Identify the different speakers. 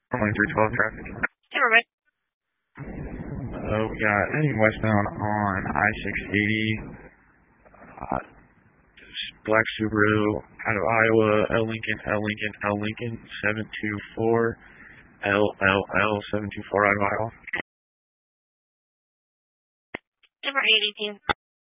Speaker 1: 2312 traffic.
Speaker 2: Hey, Robert.
Speaker 1: We got heading westbound on I-680, black Subaru out of Iowa, L Lincoln 724, LLL 724 out of Iowa.